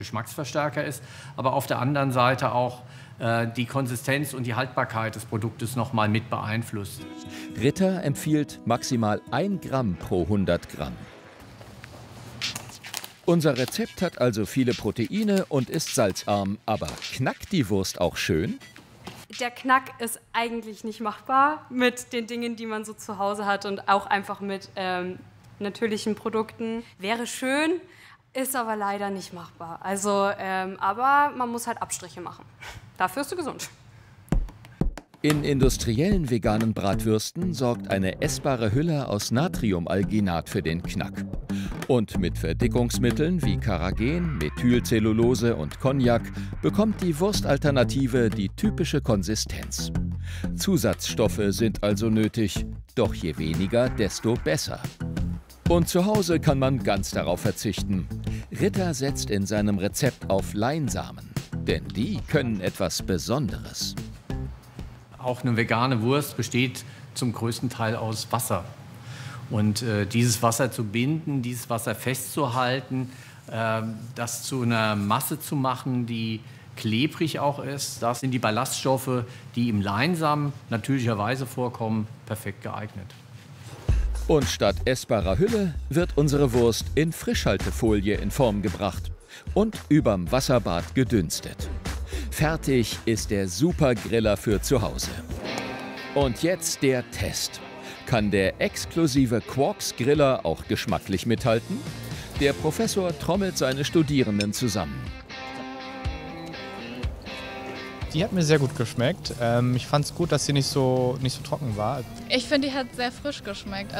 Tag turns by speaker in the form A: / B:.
A: Geschmacksverstärker ist, aber auf der anderen Seite auch die Konsistenz und die Haltbarkeit des Produktes noch mal mit beeinflusst.
B: Ritter empfiehlt maximal 1 Gramm pro 100 Gramm. Unser Rezept hat also viele Proteine und ist salzarm, aber knackt die Wurst auch schön?
C: Der Knack ist eigentlich nicht machbar mit den Dingen, die man so zu Hause hat und auch einfach mit natürlichen Produkten. Wäre schön, ist aber leider nicht machbar. Also, aber man muss halt Abstriche machen. Dafür ist sie gesund.
B: In industriellen veganen Bratwürsten sorgt eine essbare Hülle aus Natriumalginat für den Knack. Und mit Verdickungsmitteln wie Carrageen, Methylcellulose und Cognac bekommt die Wurstalternative die typische Konsistenz. Zusatzstoffe sind also nötig, doch je weniger, desto besser. Und zu Hause kann man ganz darauf verzichten. Ritter setzt in seinem Rezept auf Leinsamen, denn die können etwas Besonderes.
A: Auch eine vegane Wurst besteht zum größten Teil aus Wasser. Und dieses Wasser zu binden, dieses Wasser festzuhalten, das zu einer Masse zu machen, die klebrig auch ist, das sind die Ballaststoffe, die im Leinsamen natürlicherweise vorkommen, perfekt geeignet.
B: Und statt essbarer Hülle wird unsere Wurst in Frischhaltefolie in Form gebracht und überm Wasserbad gedünstet. Fertig ist der Supergriller für zu Hause. Und jetzt der Test. Kann der exklusive Quarks Griller auch geschmacklich mithalten? Der Professor trommelt seine Studierenden zusammen.
D: Die hat mir sehr gut geschmeckt. Ich fand es gut, dass sie nicht so trocken war.
E: Ich finde, die hat sehr frisch geschmeckt.